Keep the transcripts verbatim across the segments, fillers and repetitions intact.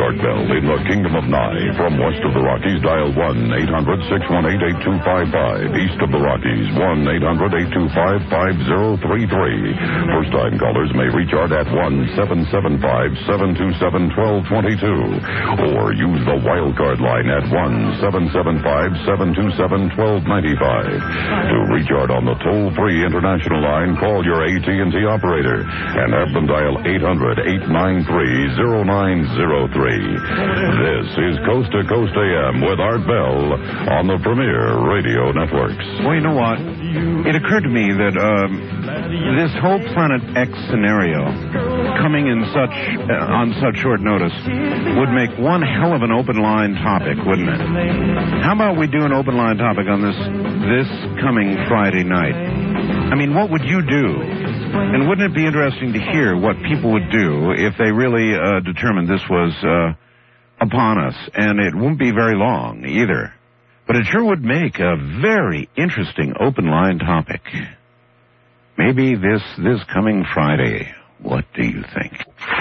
Art Bell in the Kingdom of Nye. From west of the Rockies, dial one eight hundred six one eight eight two five five. East of the Rockies, one eight hundred eight two five five zero three three. First-time callers may reach Art at one seven seven five seven two seven one two two two. Or use the wildcard line at one seven seven five seven two seven one two nine five. To reach Art on the toll-free international line, call your A T and T operator and have them dial eight hundred eight nine three zero nine zero three. This is Coast to Coast A M with Art Bell on the Premier Radio Networks. Well, you know what? It occurred to me that um, this whole Planet X scenario, coming in such uh, on such short notice, would make one hell of an open line topic, wouldn't it? How about we do an open line topic on this this coming Friday night? I mean, what would you do? And wouldn't it be interesting to hear what people would do if they really uh, determined this was uh, upon us? And it won't be very long either. But it sure would make a very interesting open line topic. Maybe this this coming Friday. What do you think?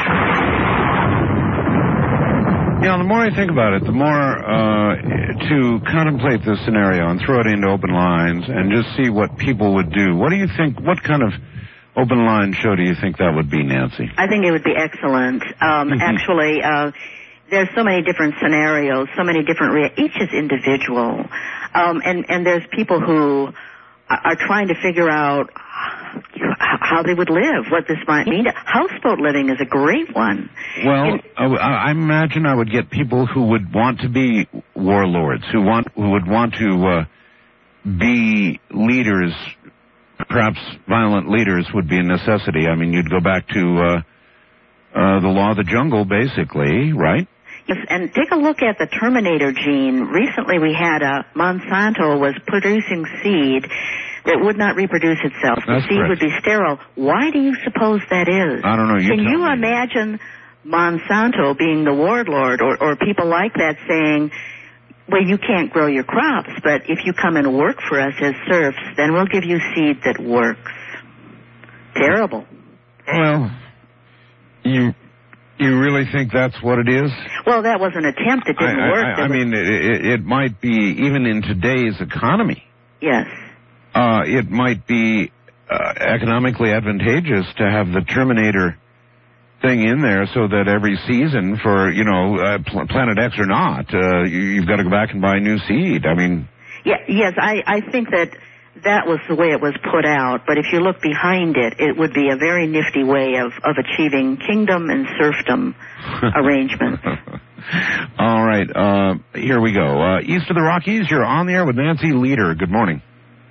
You know, the more I think about it, the more uh, to contemplate this scenario and throw it into open lines and just see what people would do. What do you think? What kind of open line show do you think that would be, Nancy? I think it would be excellent. Um, mm-hmm. Actually, uh, there's so many different scenarios, so many different, rea- each is individual. Um, and, and there's people who are trying to figure out how they would live, what this might mean. Houseboat living is a great one. Well, In, I imagine I would get people who would want to be warlords, who want, who would want to uh, be leaders. Perhaps violent leaders would be a necessity. I mean, you'd go back to uh, uh, the law of the jungle, basically, right? Yes, and take a look at the Terminator gene. Recently we had a Monsanto was producing seed that would not reproduce itself. The That's seed correct. would be sterile. Why do you suppose that is? I don't know. You Can you me. imagine Monsanto being the warlord, or, or people like that saying, well, you can't grow your crops, but if you come and work for us as serfs, then we'll give you seed that works. Terrible. Well, you you really think that's what it is? Well, that was an attempt. It didn't I, work. I, I mean, it, it might be, even in today's economy. Yes. Uh, it might be uh, economically advantageous to have the Terminator thing in there so that every season for, you know, uh, pl- Planet X or not, uh, you, you've got to go back and buy new seed. I mean... Yeah, yes, I, I think that that was the way it was put out, but if you look behind it, it would be a very nifty way of, of achieving kingdom and serfdom arrangements. All right, uh, here we go. Uh, east of the Rockies, you're on the air with Nancy Leader. Good morning.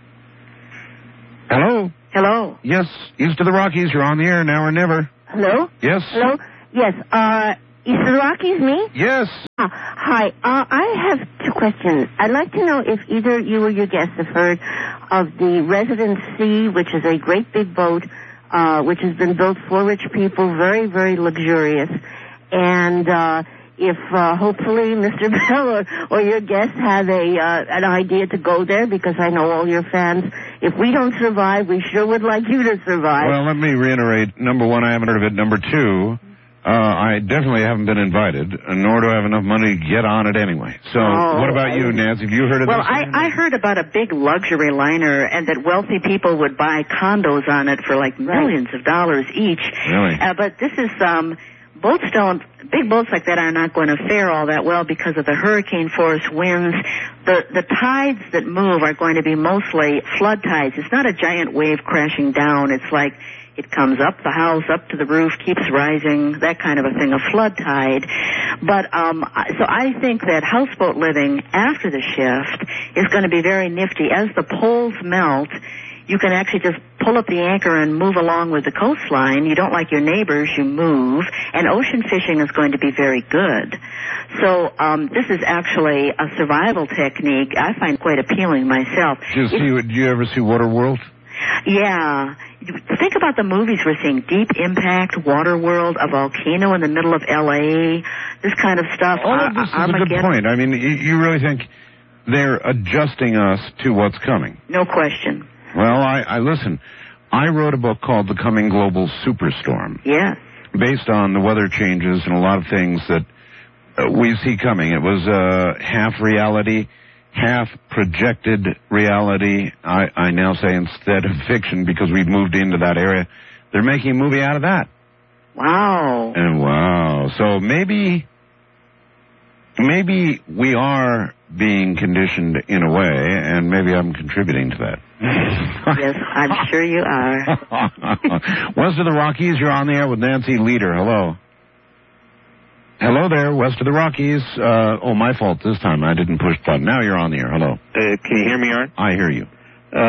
Hello? Hello? Yes, east of the Rockies, you're on the air now or never. Hello? Yes? Hello? Yes, uh, is the Rockies me? Yes. Uh, hi, uh, I have two questions. I'd like to know if either you or your guests have heard of the Residence C, which is a great big boat, uh, which has been built for rich people, very, very luxurious. And, uh, if, uh, hopefully Mister Bell or, or your guests have a, uh, an idea to go there, because I know all your fans, if we don't survive, we sure would like you to survive. Well, let me reiterate. Number one, I haven't heard of it. Number two, uh, I definitely haven't been invited, nor do I have enough money to get on it anyway. So, oh, what about you, Nancy? Have you heard of well, this? Well, I, I heard about a big luxury liner, and that wealthy people would buy condos on it for like millions right. of dollars each. Really? Uh, but this is, um... Boats don't, big boats like that are not going to fare all that well because of the hurricane force winds. The the tides that move are going to be mostly flood tides. It's not a giant wave crashing down. It's like it comes up the house, up to the roof, keeps rising, that kind of a thing, a flood tide. But, um, so I think that houseboat living after the shift is going to be very nifty. As the poles melt, you can actually just pull up the anchor and move along with the coastline. You don't like your neighbors, you move. And ocean fishing is going to be very good. So um, this is actually a survival technique I find quite appealing myself. Do you, see, do you ever see Waterworld? Yeah. Think about the movies we're seeing. Deep Impact, Waterworld, a volcano in the middle of L A, this kind of stuff. All of this is a good point. I mean, you really think they're adjusting us to what's coming? No question. Well, I, I listen, I wrote a book called The Coming Global Superstorm. Yes. Based on the weather changes and a lot of things that uh, we see coming. It was uh, half reality, half projected reality. I, I now say instead of fiction because we've moved into that area. They're making a movie out of that. Wow. And wow. So maybe, maybe we are being conditioned in a way, and maybe I'm contributing to that. Yes, I'm sure you are. West of the Rockies, you're on the air with Nancy Leader. Hello. Hello there, west of the Rockies. Uh, oh, my fault this time. I didn't push the button. Now you're on the air. Hello. Uh, can you hear me, Art? I hear you. Uh,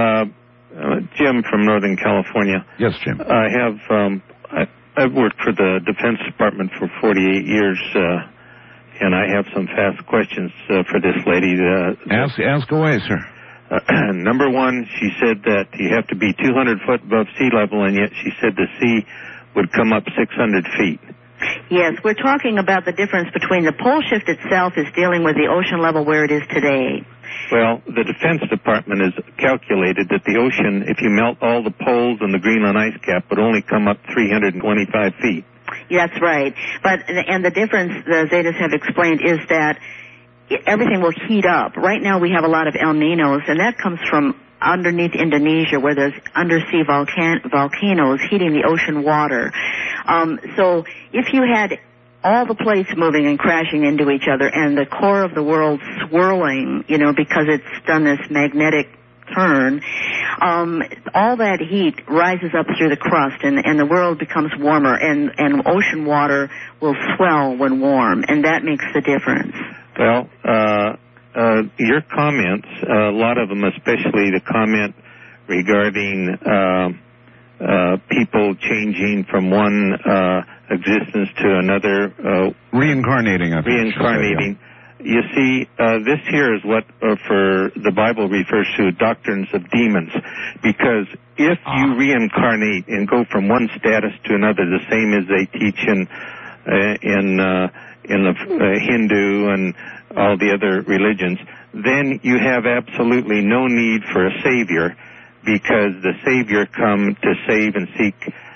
uh, Jim from Northern California. Yes, Jim. I have, um, I, I've worked for the Defense Department for forty-eight years, uh, and I have some fast questions uh, for this lady. Uh, ask, ask away, sir. Uh, number one, she said that you have to be two hundred foot above sea level, and yet she said the sea would come up six hundred feet. Yes, we're talking about the difference between the pole shift itself is dealing with the ocean level where it is today. Well, the Defense Department has calculated that the ocean, if you melt all the poles and the Greenland ice cap, would only come up three hundred twenty-five feet. That's right. But, and the difference the Zetas have explained is that everything will heat up. Right now we have a lot of El Ninos, and that comes from underneath Indonesia where there's undersea volcan- volcanoes heating the ocean water. Um, so if you had all the plates moving and crashing into each other and the core of the world swirling, you know, because it's done this magnetic turn, um, all that heat rises up through the crust and, and the world becomes warmer, and, and ocean water will swell when warm, and that makes the difference. Well, uh, uh, your comments, uh, a lot of them, especially the comment regarding uh, uh, people changing from one uh, existence to another. Uh, reincarnating, I think. Reincarnating. Say, yeah. You see, uh, this here is what uh, for the Bible refers to doctrines of demons, because if ah. you reincarnate and go from one status to another, the same as they teach in uh, in uh, in the uh, Hindu and all the other religions, then you have absolutely no need for a savior, because the savior come to save and seek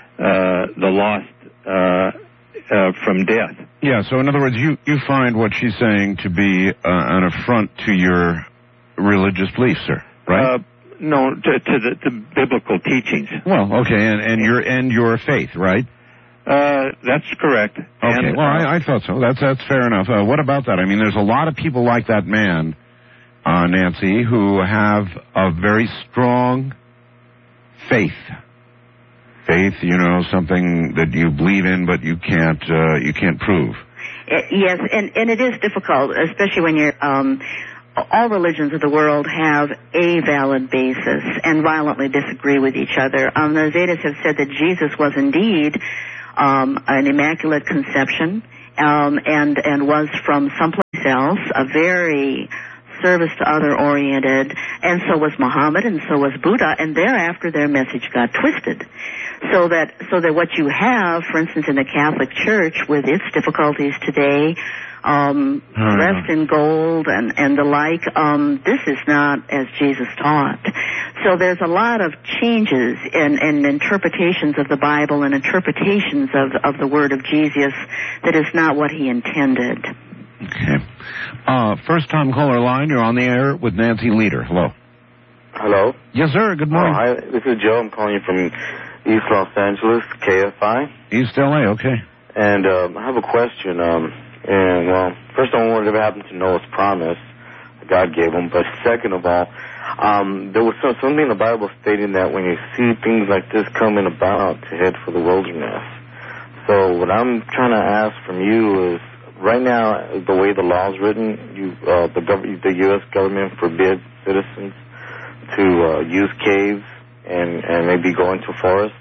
uh, the lost uh, uh, from death. Yeah, so in other words, you, you find what she's saying to be uh, an affront to your religious beliefs, sir, right? Uh, no, to, to the to biblical teachings. Well, okay, and, and your and your faith, right? Uh, that's correct. Okay, and, well, uh, I, I thought so. That's that's fair enough. Uh, what about that? I mean, there's a lot of people like that man, uh, Nancy, who have a very strong faith. Faith, you know, something that you believe in, but you can't uh, you can't prove. Yes, and and it is difficult, especially when you're. Um, all religions of the world have a valid basis and violently disagree with each other. Um, the Zetas have said that Jesus was indeed um, an immaculate conception, um, and and was from someplace else, a very service to other oriented, and so was Muhammad, and so was Buddha, and thereafter their message got twisted. So that so that what you have, for instance, in the Catholic Church with its difficulties today, um, hmm. dressed in gold and, and the like, um, this is not as Jesus taught. So there's a lot of changes in, in interpretations of the Bible and interpretations of, of the word of Jesus that is not what he intended. Okay. Uh, first time caller line, you're on the air with Nancy Leader. Hello. Hello. Yes, sir. Good morning. Oh, hi. This is Joe. I'm calling you from East Los Angeles, K F I. East L A, okay. And um, I have a question. Um, and, well, first I wanted to happen to Noah's promise that God gave him. But second of all, um, there was some, something in the Bible stating that when you see things like this coming about, to head for the wilderness. So what I'm trying to ask from you is, right now, the way the law is written, you, uh, the, gov- the U S government forbids citizens to uh, use caves and, and maybe go into forests.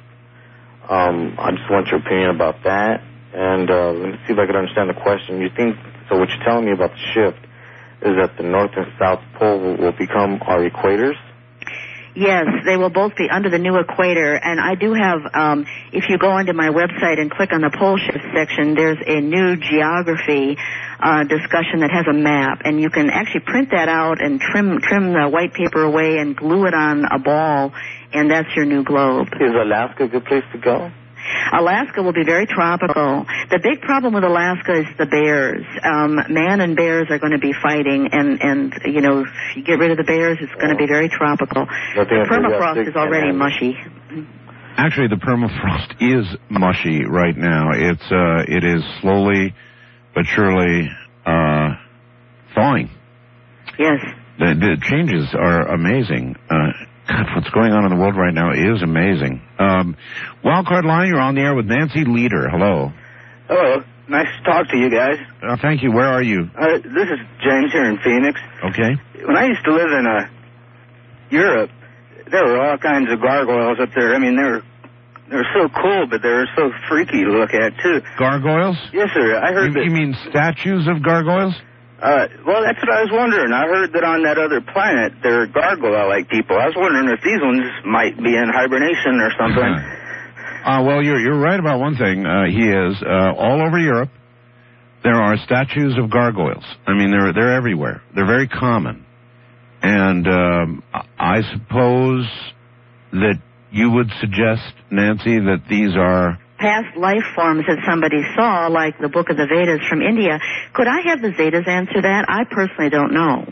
Um, I just want your opinion about that. And uh, let me see if I can understand the question. You think, so what you're telling me about the shift is that the North and South Pole will, will become our equators? Yes, they will both be under the new equator, and I do have, um, if you go onto my website and click on the pole shift section, there's a new geography uh, discussion that has a map, and you can actually print that out and trim trim the white paper away and glue it on a ball, and that's your new globe. Is Alaska a good place to go? Alaska will be very tropical. The big problem with Alaska is the bears. Um, man and bears are going to be fighting, and, and you know, if you get rid of the bears, it's going to be very tropical. The permafrost is already mushy. Actually, the permafrost is mushy right now. It's uh, it is slowly but surely uh, thawing. Yes. The, the changes are amazing. Uh, God, what's going on in the world right now is amazing. Um, Wildcard Line, you're on the air with Nancy Leader. Hello. Hello. Nice to talk to you guys. Uh, thank you. Where are you? Uh, this is James here in Phoenix. Okay. When I used to live in uh, Europe, there were all kinds of gargoyles up there. I mean, they were they were so cool, but they were so freaky to look at, too. Gargoyles? Yes, sir. I heard you, that... You mean statues of gargoyles? Uh, well, that's what I was wondering. I heard that on that other planet, there are gargoyle-like people. I was wondering if these ones might be in hibernation or something. uh, well, you're you're right about one thing. Uh, he is. Uh, all over Europe, there are statues of gargoyles. I mean, they're they're everywhere. They're very common. And um, I suppose that you would suggest, Nancy, that these are... past life forms that somebody saw, like the Book of the Vedas from India. Could I have the Zetas answer that? I personally don't know.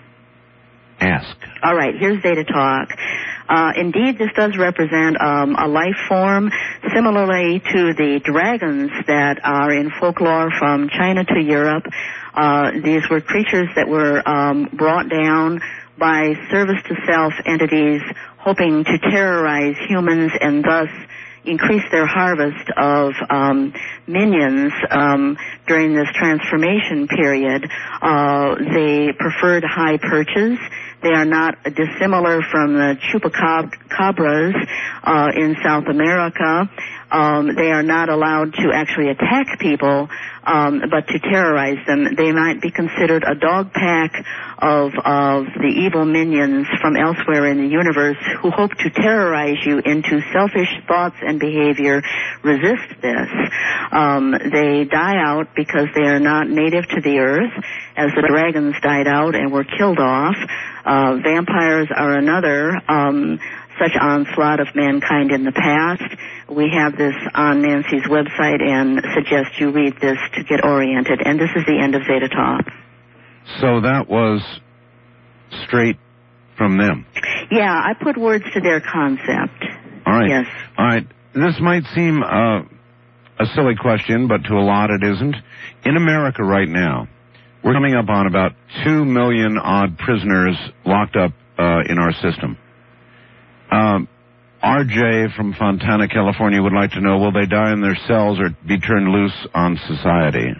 Ask. All right, here's Zeta Talk. Uh, indeed, this does represent um, a life form, similarly to the dragons that are in folklore from China to Europe. Uh, these were creatures that were um, brought down by service-to-self entities hoping to terrorize humans and thus increase their harvest of um, minions um, during this transformation period. Uh, they preferred high perches. They are not dissimilar from the chupacabras uh, in South America. Um, they are not allowed to actually attack people, um, but to terrorize them. They might be considered a dog pack of, of the evil minions from elsewhere in the universe who hope to terrorize you into selfish thoughts and behavior. Resist this. Um, they die out because they are not native to the earth, as the dragons died out and were killed off. Uh, vampires are another um, such onslaught of mankind in the past. We have this on Nancy's website and suggest you read this to get oriented. And this is the end of Zeta Talk. So that was straight from them. Yeah, I put words to their concept. All right. Yes. All right. This might seem uh, a silly question, but to a lot it isn't. In America right now, we're coming up on about two million odd prisoners locked up uh, in our system. Um, R J from Fontana, California would like to know, will they die in their cells or be turned loose on society?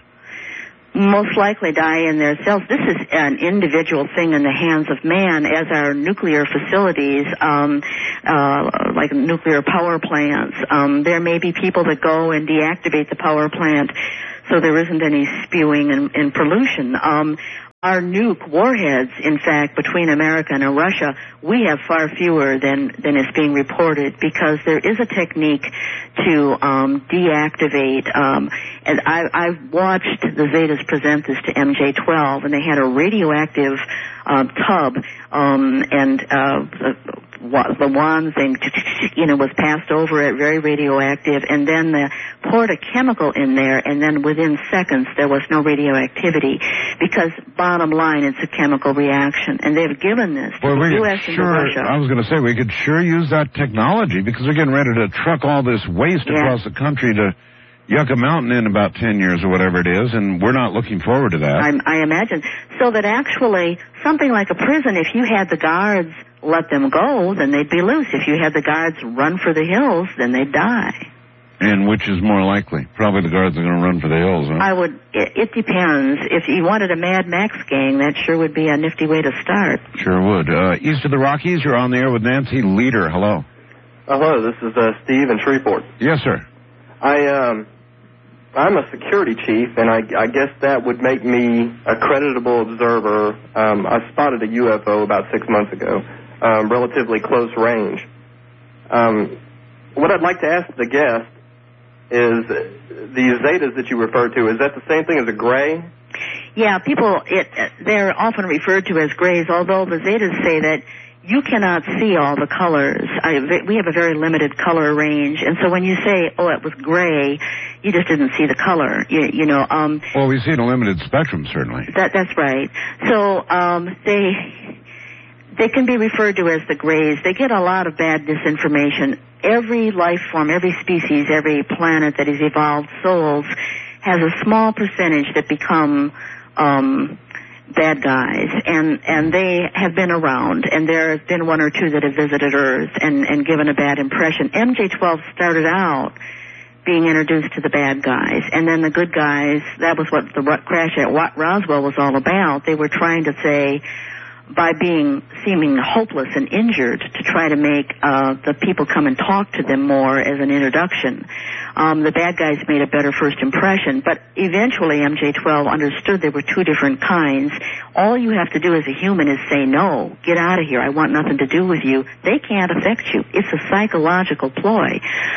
Most likely die in their cells. This is an individual thing in the hands of man, as are nuclear facilities, um, uh, like nuclear power plants. Um, there may be people that go and deactivate the power plant so there isn't any spewing and, and pollution. Um, Our nuke warheads, in fact, between America and Russia, we have far fewer than, than is being reported because there is a technique to um, deactivate. Um, and I, I've watched the Zetas present this to M J twelve, and they had a radioactive uh, tub, um, and uh, the, the wand thing, you know, was passed over it, very radioactive, and then they poured a chemical in there, and then within seconds there was no radioactivity because, bottom line, it's a chemical reaction, and they've given this to well, the U S and sure, to Russia. I was going to say, we could sure use that technology because they're getting ready to truck all this waste yeah. across the country to Yucca Mountain in about ten years or whatever it is, and we're not looking forward to that. I, I imagine. So that actually, something like a prison, if you had the guards let them go, then they'd be loose. If you had the guards run for the hills, then they'd die. And which is more likely? Probably the guards are going to run for the hills, huh? I would, it, it depends. If you wanted a Mad Max gang, that sure would be a nifty way to start. Sure would. Uh, east of the Rockies, you're on the air with Nancy Leader. Hello. Uh, hello, this is uh, Steve in Shreveport. Yes, sir. I, um, I'm a security chief, and I, I guess that would make me a creditable observer. Um, I spotted a U F O about six months ago, um, relatively close range. Um, what I'd like to ask the guest is these Zetas that you referred to, is that the same thing as a gray? Yeah, people, it, they're often referred to as grays, although the Zetas say that you cannot see all the colors. I, we have a very limited color range, and so when you say, oh, it was gray, you just didn't see the color, you, you know. Um, well, we see a limited spectrum, certainly. That, that's right. So um, they they can be referred to as the grays. They get a lot of bad disinformation. Every life form, every species, every planet that has evolved souls has a small percentage that become um, bad guys, and and they have been around, and there have been one or two that have visited Earth and, and given a bad impression. M J twelve started out being introduced to the bad guys, and then the good guys, that was what the crash at Roswell was all about. They were trying to say, by being seeming hopeless and injured, to try to make uh, the people come and talk to them more as an introduction. Um, the bad guys made a better first impression, but eventually M J twelve understood there were two different kinds. All you have to do as a human is say, no, get out of here, I want nothing to do with you. They can't affect you. It's a psychological ploy.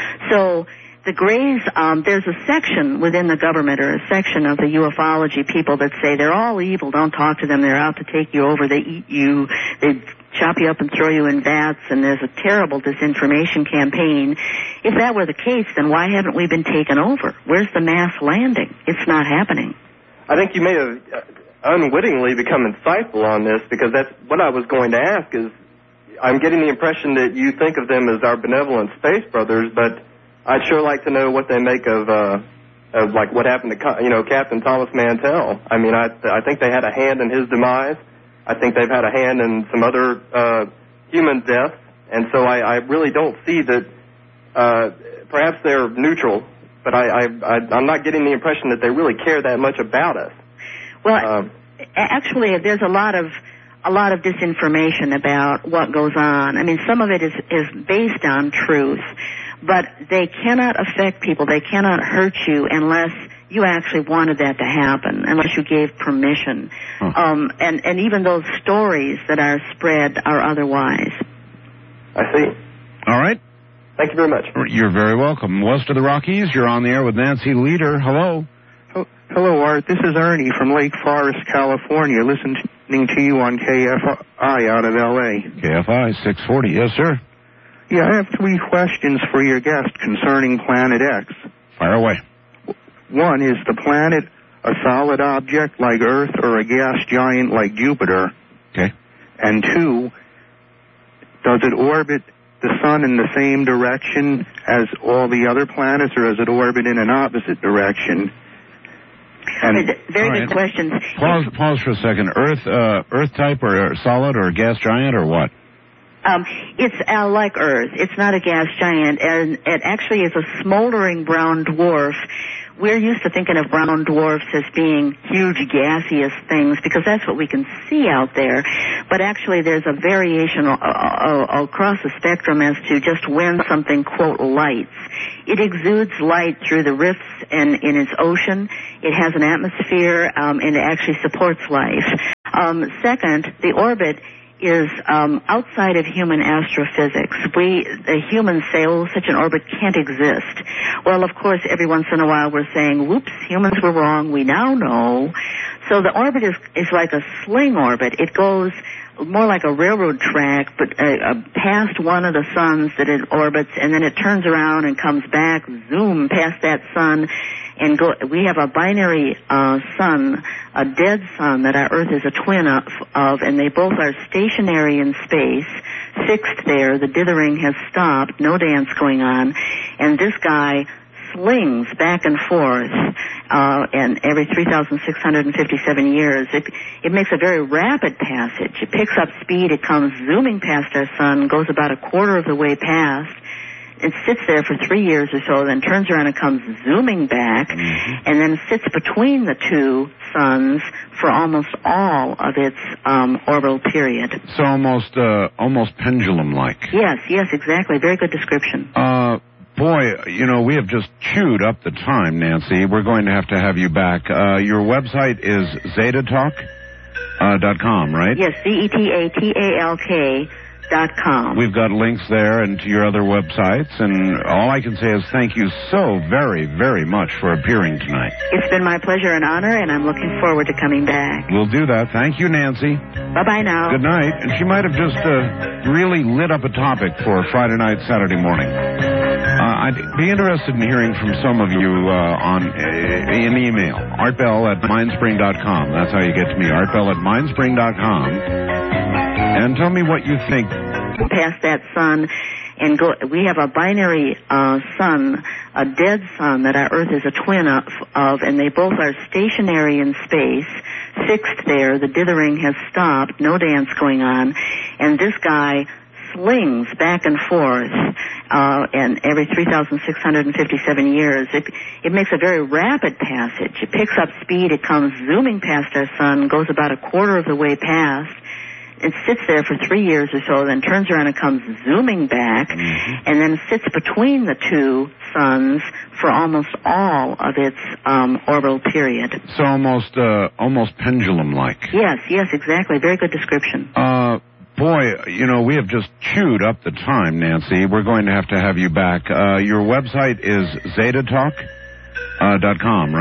So the Greys, um, there's a section within the government, or a section of the ufology people that say they're all evil, don't talk to them, they're out to take you over, they eat you, they chop you up and throw you in vats, and there's a terrible disinformation campaign. If that were the case, then why haven't we been taken over? Where's the mass landing? It's not happening. I think you may have unwittingly become insightful on this, because that's what I was going to ask is, I'm getting the impression that you think of them as our benevolent space brothers, but I'd sure like to know what they make of, uh, of like what happened to, you know, Captain Thomas Mantell. I mean, I, I think they had a hand in his demise. I think they've had a hand in some other uh, human deaths, and so I, I really don't see that. Uh, perhaps they're neutral, but I, I, I, I'm not getting the impression that they really care that much about us. Well, um, actually, there's a lot of a lot of disinformation about what goes on. I mean, some of it is is based on truth, but they cannot affect people. They cannot hurt you unless you actually wanted that to happen, unless you gave permission. Huh. Um, and, and even those stories that are spread are otherwise. I see. All right. Thank you very much. You're very welcome. West of the Rockies, you're on the air with Nancy Leader. Hello. Hello, Art. This is Ernie from Lake Forest, California, listening to you on K F I out of L A. K F I six forty. Yes, sir. Yeah, I have three questions for your guest concerning Planet X. Fire away. One, is the planet a solid object like Earth or a gas giant like Jupiter? Okay. And two, does it orbit the sun in the same direction as all the other planets, or does it orbit in an opposite direction? And very right. good questions. Pause, pause for a second. Earth, uh, Earth type or solid or gas giant or what? Um, it's uh, like Earth. It's not a gas giant, and it actually is a smoldering brown dwarf. We're used to thinking of brown dwarfs as being huge gaseous things because that's what we can see out there. But actually there's a variation uh, uh, across the spectrum as to just when something, quote, lights. It exudes light through the rifts in, in its ocean. It has an atmosphere, um, and it actually supports life. Um, second, the orbit is um, outside of human astrophysics. We, the humans say, oh, such an orbit can't exist. Well, of course, every once in a while we're saying, whoops, humans were wrong, we now know. So the orbit is, is like a sling orbit. It goes more like a railroad track, but uh, uh, past one of the suns that it orbits, and then it turns around and comes back, zoom, past that sun, and go. We have a binary uh, sun, a dead sun that our Earth is a twin of, of, and they both are stationary in space, fixed there. The dithering has stopped, no dance going on, and this guy slings back and forth, uh, and every three thousand six hundred fifty-seven years. It, it makes a very rapid passage. It picks up speed. It comes zooming past our sun, goes about a quarter of the way past. It sits there for three years or so, then turns around and comes zooming back, mm-hmm. and then sits between the two suns for almost all of its um, orbital period. So almost, uh, almost pendulum-like. Yes, yes, exactly. Very good description. Uh, boy, you know, we have just chewed up the time, Nancy. We're going to have to have you back. Uh, your website is zeta talk dot com, right? Yes, Z E T A T A L K dot com. We've got links there and to your other websites, and all I can say is thank you so very, very much for appearing tonight. It's been my pleasure and honor, and I'm looking forward to coming back. We'll do that. Thank you, Nancy. Bye-bye now. Good night. And she might have just uh, really lit up a topic for Friday night, Saturday morning. Uh, I'd be interested in hearing from some of you uh, on uh, an email. artbell at mindspring dot com. That's how you get to me. artbell at mindspring dot com. And tell me what you think. Past that sun and go. We have a binary uh, sun, a dead sun that our Earth is a twin of, of, and they both are stationary in space, fixed there. The dithering has stopped, no dance going on, and this guy slings back and forth, uh, and every three thousand six hundred fifty-seven years. It, it makes a very rapid passage. It picks up speed. It comes zooming past our sun, goes about a quarter of the way past. It sits there for three years or so, then turns around and comes zooming back, mm-hmm. and then sits between the two suns for almost all of its um, orbital period. So almost, uh, almost pendulum-like. Yes, yes, exactly. Very good description. Uh, boy, you know, we have just chewed up the time, Nancy. We're going to have to have you back. Uh, your website is zeta talk dot com, right?